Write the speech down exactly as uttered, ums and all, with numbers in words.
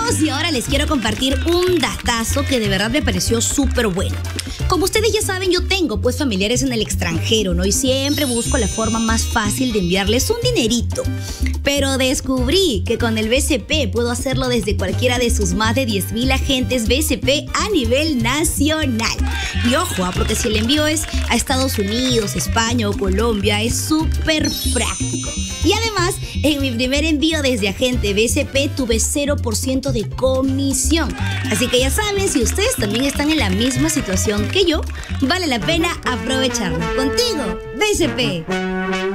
amigos, y ahora les quiero compartir un datazo que de verdad me pareció súper bueno. Como ustedes ya saben, yo tengo pues familiares en el extranjero, ¿no? Y siempre busco la forma más fácil de enviarles un dinerito. Pero descubrí que con el B C P puedo hacerlo desde cualquiera de sus más de diez mil agentes B C P a nivel nacional. Y ojo, ¿ah? Porque si el envío es a Estados Unidos, España o Colombia, es súper práctico. Y además, en mi primer envío desde agente B C P tuve cero por ciento de comisión. Así que ya saben, si ustedes también están en la misma situación que yo, vale la pena aprovecharlo. Contigo, B C P.